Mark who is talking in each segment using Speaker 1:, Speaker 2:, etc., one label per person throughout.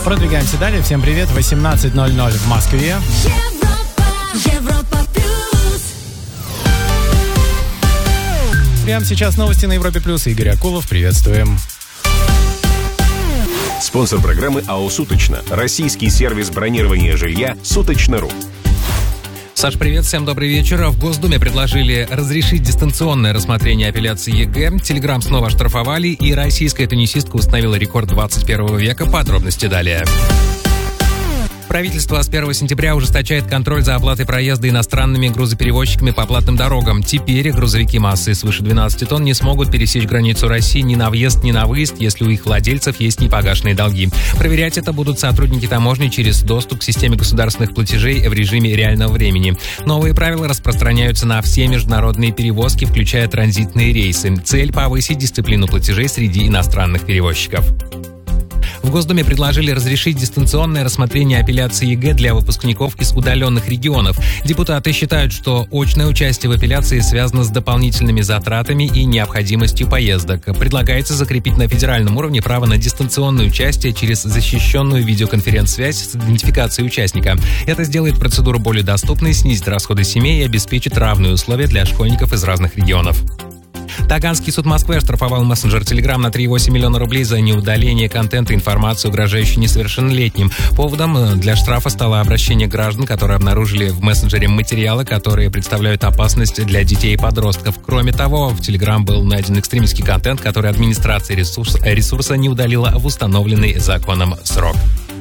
Speaker 1: Продвигаемся далее. Всем привет. 18:00 в Москве.
Speaker 2: Европа плюс.
Speaker 1: Прямо сейчас новости на Европе плюс. Игорь Акулов. Приветствуем.
Speaker 3: Спонсор программы АО «Суточно». Российский сервис бронирования жилья «Суточно.ру».
Speaker 4: Саш, привет, всем добрый вечер. В Госдуме предложили разрешить дистанционное рассмотрение апелляции ЕГЭ. Телеграм снова оштрафовали, и российская теннисистка установила рекорд 21 века. Подробности далее. Правительство с 1 сентября ужесточает контроль за оплатой проезда иностранными грузоперевозчиками по платным дорогам. Теперь грузовики массой свыше 12 тонн не смогут пересечь границу России ни на въезд, ни на выезд, если у их владельцев есть непогашенные долги. Проверять это будут сотрудники таможни через доступ к системе государственных платежей в режиме реального времени. Новые правила распространяются на все международные перевозки, включая транзитные рейсы. Цель – повысить дисциплину платежей среди иностранных перевозчиков. В Госдуме предложили разрешить дистанционное рассмотрение апелляции ЕГЭ для выпускников из удаленных регионов. Депутаты считают, что очное участие в апелляции связано с дополнительными затратами и необходимостью поездок. Предлагается закрепить на федеральном уровне право на дистанционное участие через защищенную видеоконференц-связь с идентификацией участника. Это сделает процедуру более доступной, снизит расходы семей и обеспечит равные условия для школьников из разных регионов. Таганский суд Москвы оштрафовал мессенджер Telegram на 3,8 миллиона рублей за неудаление контента и информации, угрожающей несовершеннолетним. Поводом для штрафа стало обращение граждан, которые обнаружили в мессенджере материалы, которые представляют опасность для детей и подростков. Кроме того, в Telegram был найден экстремистский контент, который администрация ресурса не удалила в установленный законом срок.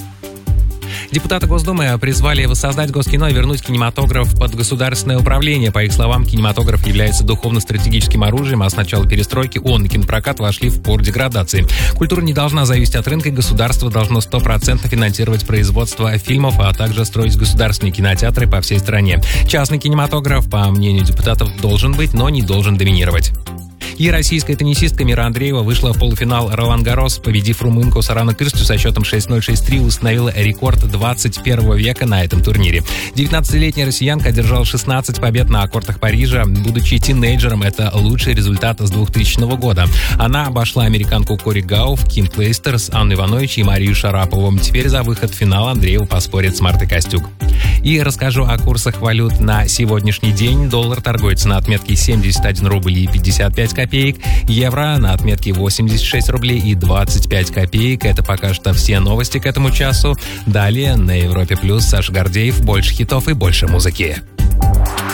Speaker 4: Депутаты Госдумы призвали воссоздать Госкино и вернуть кинематограф под государственное управление. По их словам, кинематограф является духовно-стратегическим оружием, а с начала перестройки он и кинопрокат вошли в пор деградации. Культура не должна зависеть от рынка, и государство должно 100% финансировать производство фильмов, а также строить государственные кинотеатры по всей стране. Частный кинематограф, по мнению депутатов, должен быть, но не должен доминировать. И российская теннисистка Мира Андреева вышла в полуфинал Ролан-Гаррос, победив румынку Сарану Кырстю со счетом 6-0, 6-3, установила рекорд 21 века на этом турнире. 19-летняя россиянка одержала 16 побед на кортах Парижа. Будучи тинейджером, это лучший результат с 2000 года. Она обошла американку Кори Гауф, Ким Клейстерс, Анну Иванович и Марию Шарапову. Теперь за выход в финал Андреева поспорит с Мартой Костюк. И расскажу о курсах валют на сегодняшний день. Доллар торгуется на отметке 71 рубль и 55 копеек. Евро на отметке 86 рублей и 25 копеек. Это пока что все новости к этому часу. Далее на Европе Плюс Саша Гордеев. Больше хитов и больше музыки.